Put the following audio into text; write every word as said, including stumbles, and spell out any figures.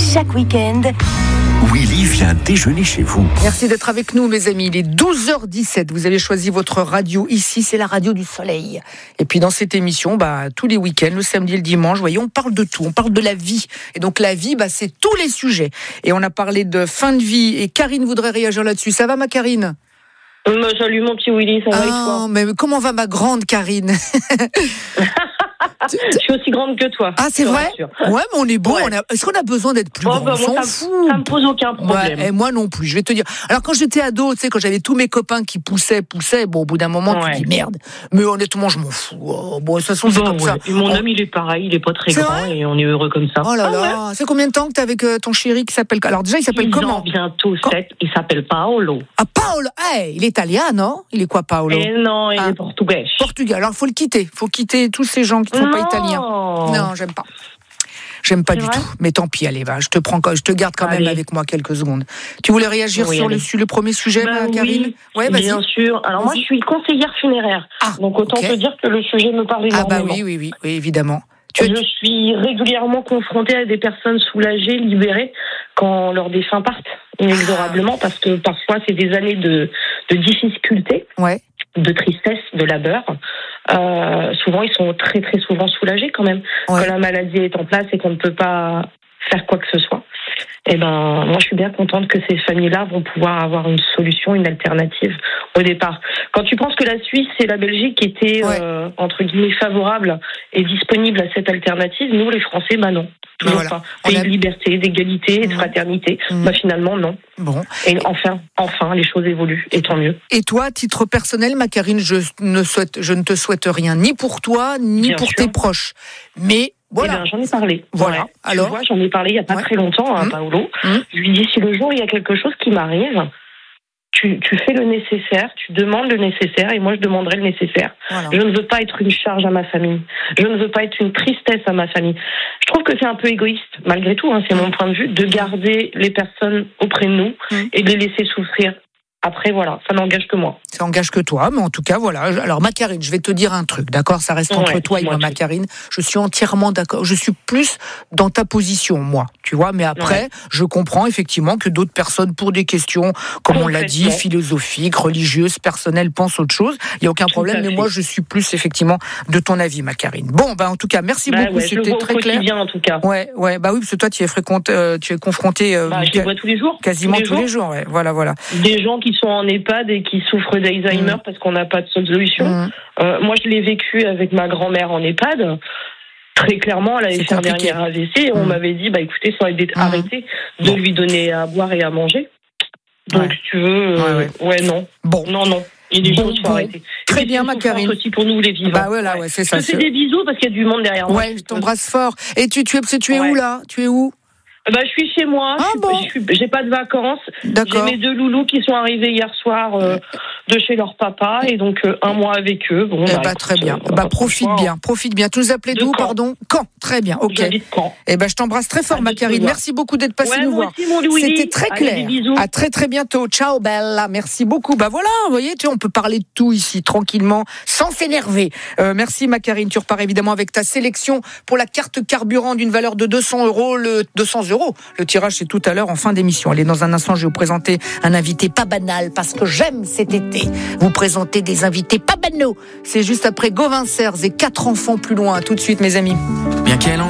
chaque week-end, Willy vient déjeuner chez vous. Merci d'être avec nous, mes amis. Il est douze heures dix-sept. Vous avez choisi votre radio ici, c'est la radio du soleil. Et puis dans cette émission, bah, tous les week-ends, le samedi et le dimanche, voyez, on parle de tout. On parle de la vie. Et donc la vie, bah, c'est tous les sujets. Et on a parlé de fin de vie. Et Karine voudrait réagir là-dessus. Ça va, ma Karine ? Euh, salut mon petit Willy, ça va et toi ? Ah, mais comment va ma grande Karine ? Je suis aussi grande que toi. Ah, c'est vrai ? Ouais, mais on est beau. Ouais. On a... Est-ce qu'on a besoin d'être plus Oh, grand ? bah, On moi, s'en ça, fout. ça me pose aucun problème. Ouais, et moi non plus, je vais te dire. Alors quand j'étais ado, tu sais, quand j'avais tous mes copains qui poussaient, poussaient, bon, au bout d'un moment, Ouais. tu dis merde. Mais honnêtement, je m'en fous. Oh, bon, de toute façon, c'est Bon, comme ouais. ça. Et mon Oh. homme, il est pareil, il est pas très C'est grand vrai et on est heureux comme ça. Oh là Ah ouais. là, c'est combien de temps que t'es avec euh, ton chéri qui s'appelle... Alors déjà, il s'appelle Ils comment ont bientôt Quand- sept, il s'appelle Paolo. Ah, Paolo. Hey, il est italien, non ? Il est quoi, Paolo ? Et non, il Ah. est portugais. Portugais. Alors, faut le quitter. Faut quitter tous ces gens qui ne sont pas Non. italiens. Non, j'aime pas. J'aime pas C'est du vrai tout. Mais tant pis, allez, va. Je te prends, je te garde quand même Allez. avec moi quelques secondes. Tu voulais réagir Oui, sur le, allez. sur le premier sujet, Bah ma oui, Karine ? Ouais, vas-y. bien sûr. Alors moi, Vas-y. je suis conseillère funéraire. Ah, Donc autant ok. te dire que le sujet me parle Ah énormément. bah oui, oui, oui, oui, évidemment. Tu Je suis régulièrement confrontée à des personnes soulagées, libérées, quand leurs défunts partent inexorablement, parce que parfois c'est des années de, de difficultés, Ouais. de tristesse, de labeur. Euh, souvent, ils sont très très souvent soulagés quand même. Ouais. Quand la maladie est en place et qu'on ne peut pas faire quoi que ce soit. Et ben, moi, je suis bien contente que ces familles-là vont pouvoir avoir une solution, une alternative au départ. Quand tu penses que la Suisse et la Belgique étaient Ouais. euh, entre guillemets favorables et disponibles à cette alternative, nous, les Français, bah non, toujours Voilà. pas. On Pays a- de liberté, d'égalité, de Mmh. fraternité, Mmh. bah finalement non. Bon. Et enfin, enfin, les choses évoluent, et tant mieux. Et toi, à titre personnel, ma Karine, je ne souhaite, je ne te souhaite rien, ni pour toi, ni Bien pour sûr. tes proches. Mais voilà. Eh ben, j'en ai parlé. Voilà. Ouais. Tu Alors vois, j'en ai parlé il y a pas Ouais. très longtemps à Mmh. Paolo. Mmh. Je lui dis, si le jour il y a quelque chose qui m'arrive, tu, tu fais le nécessaire, tu demandes le nécessaire, et moi je demanderai le nécessaire. Voilà. Je ne veux pas être une charge à ma famille. Je ne veux pas être une tristesse à ma famille. Je trouve que c'est un peu égoïste, malgré tout, hein, c'est mon point de vue, de garder les personnes auprès de nous Mmh. et de les laisser souffrir. Après, voilà, ça n'engage que moi. Ça engage que toi, mais en tout cas, voilà. Alors, ma Karine, je vais te dire un truc, d'accord ? Ça reste entre Ouais, toi et moi, dis-moi ma tout. Karine. Je suis entièrement d'accord. Je suis plus dans ta position, moi, tu vois. Mais après, Ouais. je comprends effectivement que d'autres personnes, pour des questions, comme on l'a dit, Complètement. philosophiques, religieuses, personnelles, pensent autre chose. Il n'y a aucun Tout problème. à Mais fait. moi, je suis plus effectivement de ton avis, ma Karine. Bon, bah, en tout cas, merci Bah beaucoup. ouais, je le C'était vois au très clair. quotidien, en tout cas. Ouais, ouais, bah oui, parce que toi, tu es fréquente, euh, tu es confronté euh, Bah, je les vois tous les jours. quasiment tous les jours. Ouais, voilà, voilà. Des gens qui sont en EHPAD et qui souffrent d'Alzheimer Mmh. parce qu'on n'a pas de solution. Mmh. Euh, moi, je l'ai vécu avec ma grand-mère en EHPAD. Très clairement, elle avait C'est fait un compliqué. dernier A V C et on Mmh. m'avait dit, bah écoutez, ça aurait été Mmh. arrêté de Bon. lui donner à boire et à manger. Donc, Ouais. si tu veux, euh, Ouais, ouais, non. Bon. Non, non. Et les Bon, choses sont bon. arrêtées. Très Et bien, c'est ma une souffrance Karine. aussi pour nous, les vivants. Bah voilà, ouais, c'est ça. Je te fais c'est- des bisous parce qu'il y a du monde derrière moi. Ouais, je t'embrasse fort. Et tu, tu es, tu es Ouais. où là ? Tu es où ? Bah, je suis chez moi. Ah je suis- bon je suis- j'ai pas de vacances. J'ai D'accord. mes deux loulous qui sont arrivés hier soir euh, de chez leur papa et donc euh, un mois avec eux. Bon, Eh bah, bah, écoute, très bien. euh, Bah profite franchement, bien, profite bien. Tu nous appelais De d'où, Caen. pardon ? Caen. Très bien. Ok. J'habite Caen. Eh ben je t'embrasse très fort, À ma bientôt, Karine. voir. Merci beaucoup d'être passée Ouais, nous moi voir. aussi, mon Louis. C'était très Allez, clair. des bisous. À très très bientôt. Ciao Bella. Merci beaucoup. Bah voilà, vous voyez, tu vois, on peut parler de tout ici tranquillement, sans s'énerver. Euh, merci ma Karine. Tu repars évidemment avec ta sélection pour la carte carburant d'une valeur de deux cents euros. Le deux cents euros. Le tirage c'est tout à l'heure en fin d'émission. Allez, dans un instant, je vais vous présenter un invité pas banal parce que j'aime cet été vous présenter des invités pas banaux. C'est juste après Gauvin Serres et quatre enfants plus loin. Tout de suite, mes amis. Bien qu'elle en